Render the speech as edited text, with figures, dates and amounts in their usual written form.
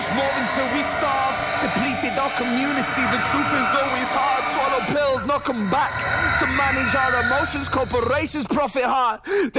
much more until we starve. Depleted our community, the truth is always hard. Swallow pills, knock 'em back. To manage our emotions, corporations profit hard.